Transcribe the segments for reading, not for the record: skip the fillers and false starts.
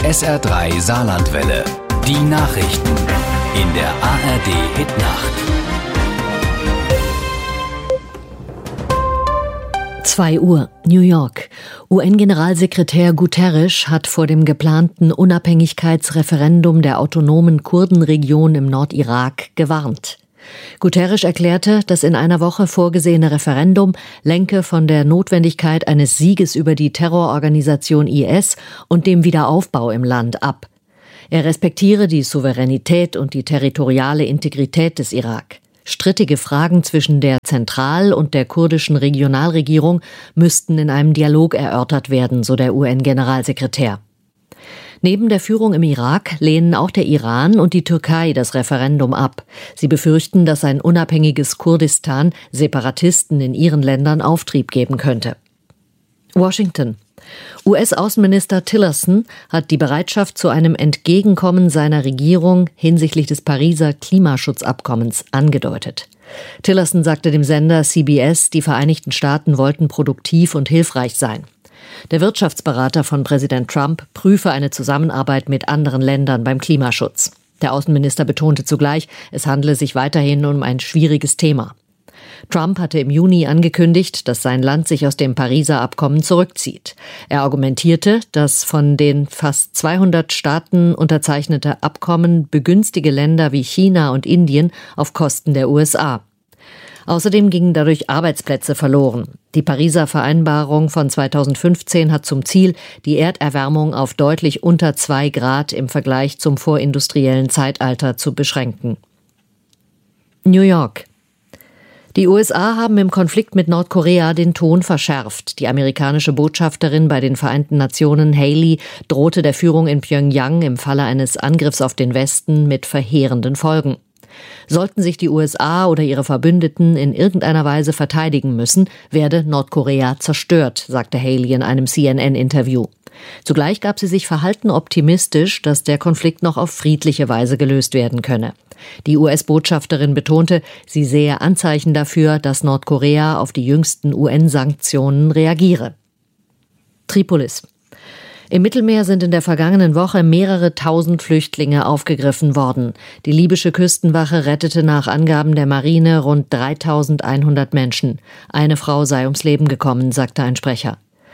SR3 Saarlandwelle. Die Nachrichten in der ARD Hit-Nacht. 2 Uhr, New York. UN-Generalsekretär Guterres hat vor dem geplanten Unabhängigkeitsreferendum der autonomen Kurdenregion im Nordirak gewarnt. Guterres erklärte, das in einer Woche vorgesehene Referendum lenke von der Notwendigkeit eines Sieges über die Terrororganisation IS und dem Wiederaufbau im Land ab. Er respektiere die Souveränität und die territoriale Integrität des Irak. Strittige Fragen zwischen der Zentral- und der kurdischen Regionalregierung müssten in einem Dialog erörtert werden, so der UN-Generalsekretär. Neben der Führung im Irak lehnen auch der Iran und die Türkei das Referendum ab. Sie befürchten, dass ein unabhängiges Kurdistan Separatisten in ihren Ländern Auftrieb geben könnte. Washington. US-Außenminister Tillerson hat die Bereitschaft zu einem Entgegenkommen seiner Regierung hinsichtlich des Pariser Klimaschutzabkommens angedeutet. Tillerson sagte dem Sender CBS, die Vereinigten Staaten wollten produktiv und hilfreich sein. Der Wirtschaftsberater von Präsident Trump prüfe eine Zusammenarbeit mit anderen Ländern beim Klimaschutz. Der Außenminister betonte zugleich, es handele sich weiterhin um ein schwieriges Thema. Trump hatte im Juni angekündigt, dass sein Land sich aus dem Pariser Abkommen zurückzieht. Er argumentierte, das von den fast 200 Staaten unterzeichnete Abkommen begünstige Länder wie China und Indien auf Kosten der USA. Außerdem gingen dadurch Arbeitsplätze verloren. Die Pariser Vereinbarung von 2015 hat zum Ziel, die Erderwärmung auf deutlich unter 2 Grad im Vergleich zum vorindustriellen Zeitalter zu beschränken. New York. Die USA haben im Konflikt mit Nordkorea den Ton verschärft. Die amerikanische Botschafterin bei den Vereinten Nationen, Haley, drohte der Führung in Pyongyang im Falle eines Angriffs auf den Westen mit verheerenden Folgen. Sollten sich die USA oder ihre Verbündeten in irgendeiner Weise verteidigen müssen, werde Nordkorea zerstört, sagte Haley in einem CNN-Interview. Zugleich gab sie sich verhalten optimistisch, dass der Konflikt noch auf friedliche Weise gelöst werden könne. Die US-Botschafterin betonte, sie sehe Anzeichen dafür, dass Nordkorea auf die jüngsten UN-Sanktionen reagiere. Tripolis. Im Mittelmeer sind in der vergangenen Woche mehrere tausend Flüchtlinge aufgegriffen worden. Die libysche Küstenwache rettete nach Angaben der Marine rund 3.100 Menschen. Eine Frau sei ums Leben gekommen, sagte ein Sprecher.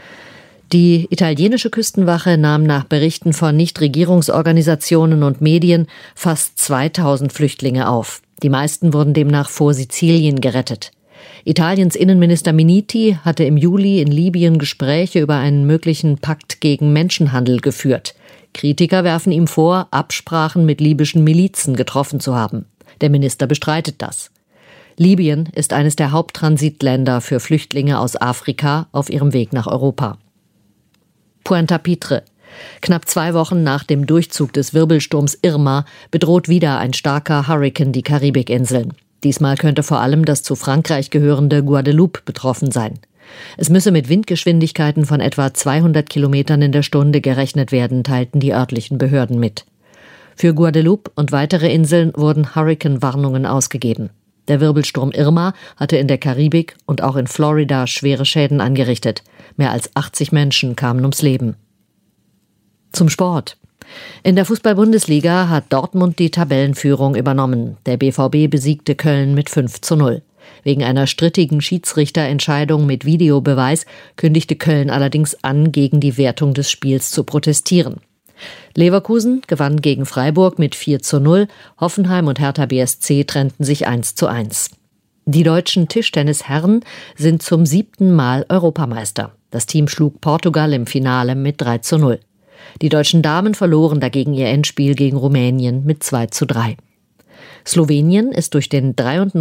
Die italienische Küstenwache nahm nach Berichten von Nichtregierungsorganisationen und Medien fast 2.000 Flüchtlinge auf. Die meisten wurden demnach vor Sizilien gerettet. Italiens Innenminister Minniti hatte im Juli in Libyen Gespräche über einen möglichen Pakt gegen Menschenhandel geführt. Kritiker werfen ihm vor, Absprachen mit libyschen Milizen getroffen zu haben. Der Minister bestreitet das. Libyen ist eines der Haupttransitländer für Flüchtlinge aus Afrika auf ihrem Weg nach Europa. Puerto Pitre. Knapp 2 Wochen nach dem Durchzug des Wirbelsturms Irma bedroht wieder ein starker Hurrikan die Karibikinseln. Diesmal könnte vor allem das zu Frankreich gehörende Guadeloupe betroffen sein. Es müsse mit Windgeschwindigkeiten von etwa 200 Kilometern in der Stunde gerechnet werden, teilten die örtlichen Behörden mit. Für Guadeloupe und weitere Inseln wurden Hurrikan-Warnungen ausgegeben. Der Wirbelsturm Irma hatte in der Karibik und auch in Florida schwere Schäden angerichtet. Mehr als 80 Menschen kamen ums Leben. Zum Sport. In der Fußball-Bundesliga hat Dortmund die Tabellenführung übernommen. Der BVB besiegte Köln mit 5:0. Wegen einer strittigen Schiedsrichterentscheidung mit Videobeweis kündigte Köln allerdings an, gegen die Wertung des Spiels zu protestieren. Leverkusen gewann gegen Freiburg mit 4:0. Hoffenheim und Hertha BSC trennten sich 1:1. Die deutschen Tischtennisherren sind zum 7. Mal Europameister. Das Team schlug Portugal im Finale mit 3:0. Die deutschen Damen verloren dagegen ihr Endspiel gegen Rumänien mit 2:3. Slowenien ist durch den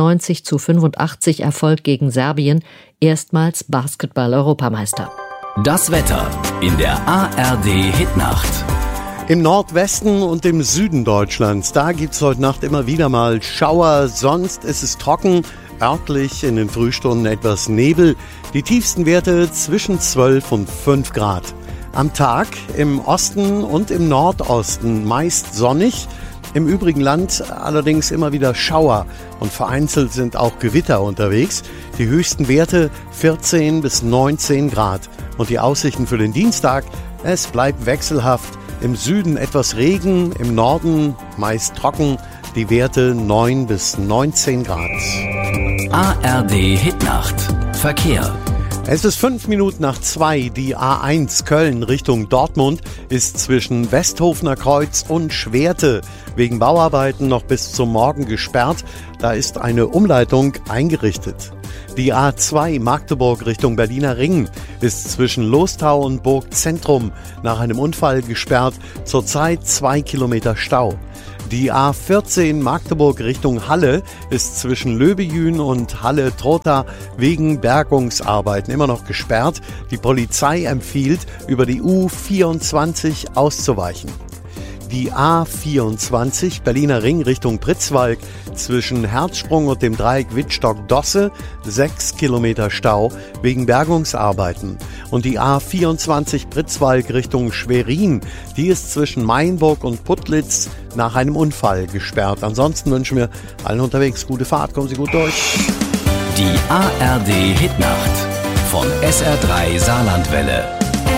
93:85 Erfolg gegen Serbien erstmals Basketball-Europameister. Das Wetter in der ARD Hitnacht. Im Nordwesten und im Süden Deutschlands, da gibt's heute Nacht immer wieder mal Schauer, sonst ist es trocken, örtlich in den Frühstunden etwas Nebel, die tiefsten Werte zwischen 12 und 5 Grad. Am Tag im Osten und im Nordosten meist sonnig, im übrigen Land allerdings immer wieder Schauer und vereinzelt sind auch Gewitter unterwegs. Die höchsten Werte 14 bis 19 Grad und die Aussichten für den Dienstag, es bleibt wechselhaft Im Süden etwas Regen, im Norden meist trocken, die Werte 9 bis 19 Grad. ARD Hitnacht. Verkehr. Es ist 5 Minuten nach 2. Die A1 Köln Richtung Dortmund ist zwischen Westhofener Kreuz und Schwerte wegen Bauarbeiten noch bis zum Morgen gesperrt. Da ist eine Umleitung eingerichtet. Die A2 Magdeburg Richtung Berliner Ring ist zwischen Lostau und Burgzentrum nach einem Unfall gesperrt. Zurzeit 2 Kilometer Stau. Die A14 Magdeburg Richtung Halle ist zwischen Löbejün und Halle-Trotha wegen Bergungsarbeiten immer noch gesperrt. Die Polizei empfiehlt, über die U24 auszuweichen. Die A24 Berliner Ring Richtung Pritzwalk zwischen Herzsprung und dem Dreieck Wittstock-Dosse 6 Kilometer Stau wegen Bergungsarbeiten. Und die A24 Pritzwalk Richtung Schwerin, die ist zwischen Mainburg und Putlitz nach einem Unfall gesperrt. Ansonsten wünschen wir allen unterwegs gute Fahrt, kommen Sie gut durch. Die ARD Hitnacht von SR3 Saarlandwelle.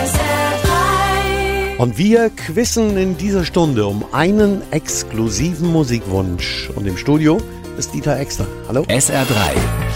Und wir quizzen in dieser Stunde um einen exklusiven Musikwunsch. Und im Studio ist Dieter Exner. Hallo. SR3